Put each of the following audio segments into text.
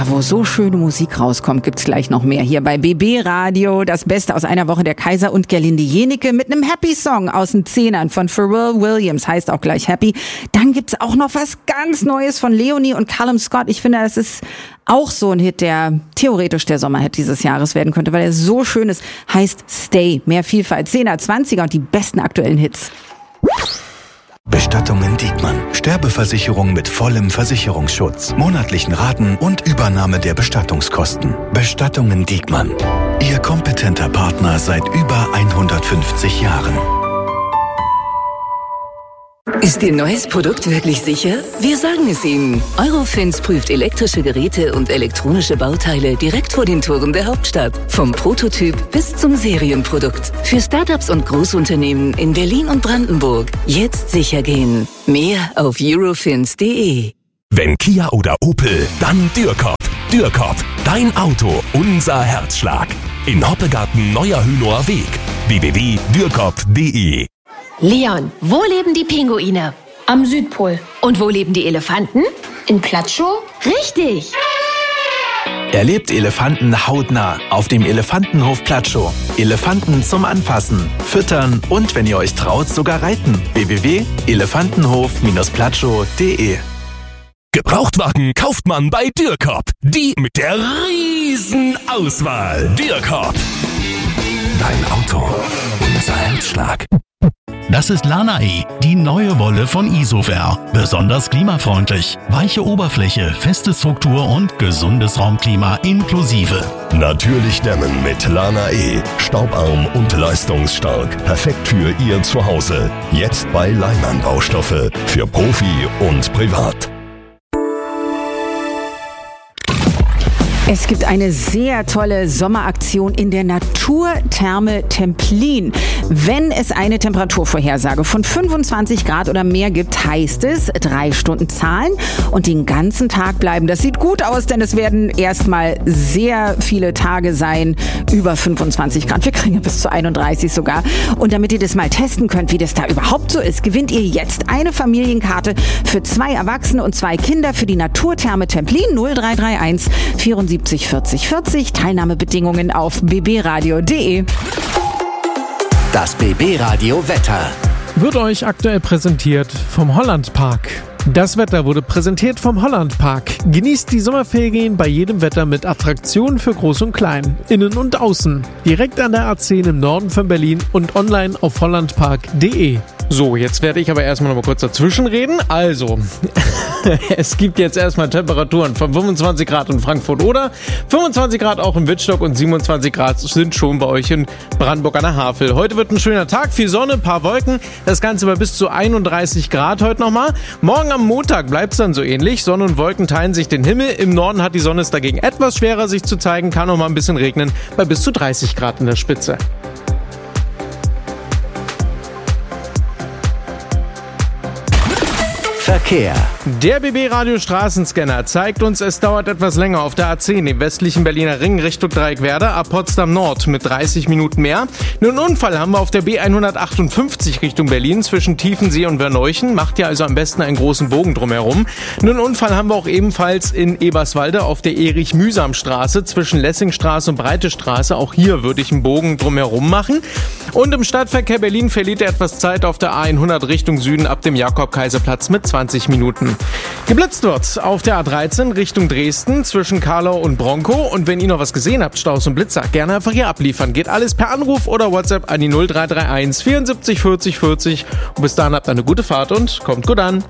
Wo so schöne Musik rauskommt, gibt's gleich noch mehr hier bei BB Radio. Das Beste aus einer Woche der Kaiser und Gerlinde Jenike mit einem Happy-Song aus den Zehnern von Pharrell Williams, heißt auch gleich Happy. Dann gibt's auch noch was ganz Neues von Leonie und Callum Scott. Ich finde, das ist auch so ein Hit, der theoretisch der Sommerhit dieses Jahres werden könnte, weil er so schön ist. Heißt Stay. Mehr Vielfalt, 10er, 20er und die besten aktuellen Hits. Bestattungen Diekmann. Sterbeversicherung mit vollem Versicherungsschutz, monatlichen Raten und Übernahme der Bestattungskosten. Bestattungen Diekmann. Ihr kompetenter Partner seit über 150 Jahren. Ist Ihr neues Produkt wirklich sicher? Wir sagen es Ihnen. Eurofins prüft elektrische Geräte und elektronische Bauteile direkt vor den Toren der Hauptstadt. Vom Prototyp bis zum Serienprodukt. Für Startups und Großunternehmen in Berlin und Brandenburg. Jetzt sicher gehen. Mehr auf eurofins.de. Wenn Kia oder Opel, dann Dürkop. Dürkop, dein Auto, unser Herzschlag. In Hoppegarten Neuer Hünower Weg. www.dürkop.de. Leon, wo leben die Pinguine? Am Südpol. Und wo leben die Elefanten? In Platschow? Richtig! Erlebt Elefanten hautnah auf dem Elefantenhof Platschow. Elefanten zum Anfassen, Füttern und, wenn ihr euch traut, sogar reiten. www.elefantenhof-platschow.de. Gebrauchtwagen kauft man bei Dürkop. Die mit der riesen Auswahl. Dürkop. Dein Auto, unser Herzschlag. Das ist Lana-E, die neue Wolle von Isover. Besonders klimafreundlich. Weiche Oberfläche, feste Struktur und gesundes Raumklima inklusive. Natürlich dämmen mit Lana-E. Staubarm und leistungsstark. Perfekt für Ihr Zuhause. Jetzt bei Leimann Baustoffe. Für Profi und Privat. Es gibt eine sehr tolle Sommeraktion in der Naturtherme Templin. Wenn es eine Temperaturvorhersage von 25 Grad oder mehr gibt, heißt es 3 Stunden zahlen und den ganzen Tag bleiben. Das sieht gut aus, denn es werden erstmal sehr viele Tage sein, über 25 Grad. Wir kriegen ja bis zu 31 sogar. Und damit ihr das mal testen könnt, wie das da überhaupt so ist, gewinnt ihr jetzt eine Familienkarte für 2 Erwachsene und 2 Kinder für die Naturtherme Templin 0331 74 40 40. Teilnahmebedingungen auf bbradio.de. Das BB Radio Wetter wird euch aktuell präsentiert vom Hollandpark. Das Wetter wurde präsentiert vom Hollandpark. Genießt die Sommerferien bei jedem Wetter mit Attraktionen für Groß und Klein, innen und außen. Direkt an der A10 im Norden von Berlin und online auf hollandpark.de. So, jetzt werde ich aber erstmal noch mal kurz dazwischen reden. Also, es gibt jetzt erstmal Temperaturen von 25 Grad in Frankfurt oder 25 Grad auch in Wittstock und 27 Grad sind schon bei euch in Brandenburg an der Havel. Heute wird ein schöner Tag, viel Sonne, ein paar Wolken. Das Ganze bei bis zu 31 Grad heute nochmal. Morgen am Montag bleibt es dann so ähnlich. Sonne und Wolken teilen sich den Himmel. Im Norden hat die Sonne es dagegen etwas schwerer sich zu zeigen, kann auch mal ein bisschen regnen bei bis zu 30 Grad in der Spitze. Verkehr. Der BB-Radio Straßenscanner zeigt uns, es dauert etwas länger auf der A10 im westlichen Berliner Ring Richtung Dreieckwerder ab Potsdam Nord mit 30 Minuten mehr. Einen Unfall haben wir auf der B158 Richtung Berlin zwischen Tiefensee und Verneuchen. Macht ja also am besten einen großen Bogen drumherum. Einen Unfall haben wir auch ebenfalls in Eberswalde auf der Erich-Mühsam-Straße zwischen Lessingstraße und Breitestraße. Auch hier würde ich einen Bogen drumherum machen. Und im Stadtverkehr Berlin verliert er etwas Zeit auf der A100 Richtung Süden ab dem Jakob-Kaiser-Platz mit 20 Minuten. Geblitzt wird auf der A13 Richtung Dresden zwischen Karlau und Bronkow. Und wenn ihr noch was gesehen habt, Staus und Blitzer, gerne einfach hier abliefern. Geht alles per Anruf oder WhatsApp an die 0331 74 40 40. Und bis dahin habt eine gute Fahrt und kommt gut an.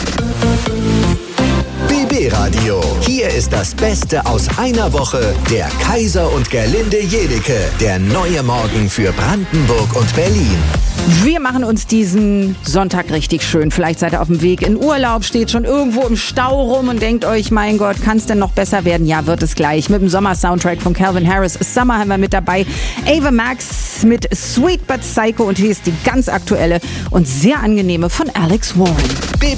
BB Radio. Hier ist das Beste aus einer Woche der Kaiser und Gerlinde Jenike. Der neue Morgen für Brandenburg und Berlin. Wir machen uns diesen Sonntag richtig schön. Vielleicht seid ihr auf dem Weg in Urlaub, steht schon irgendwo im Stau rum und denkt euch, mein Gott, kann es denn noch besser werden? Ja, wird es gleich. Mit dem Sommer-Soundtrack von Calvin Harris. Summer haben wir mit dabei. Ava Max mit Sweet But Psycho und hier ist die ganz aktuelle und sehr angenehme von Alex Warren.